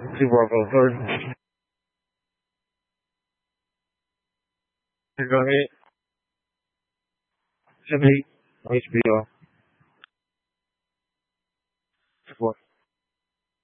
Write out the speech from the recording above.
See Bravo first. Go ahead. 78 HBO. Support.